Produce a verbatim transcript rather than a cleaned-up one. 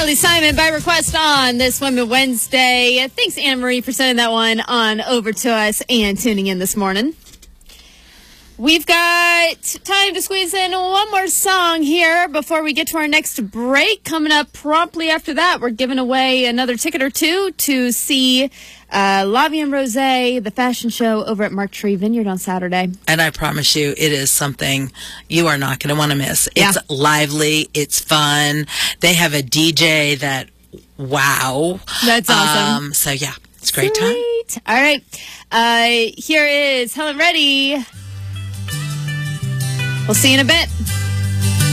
Carly Simon by request on this Women Wednesday. Thanks, Anne Marie, for sending that one on over to us and tuning in this morning. We've got time to squeeze in one more song here before we get to our next break. Coming up promptly after that, we're giving away another ticket or two to see uh, La Vie en Rosé, the fashion show over at Mark Tree Vineyard on Saturday. And I promise you, it is something you are not going to want to miss. Yeah. It's lively. It's fun. They have a D J that, wow. That's awesome. Um, so, yeah, it's a great Sweet. time. All right. Uh, here is Helen Reddy. We'll see you in a bit.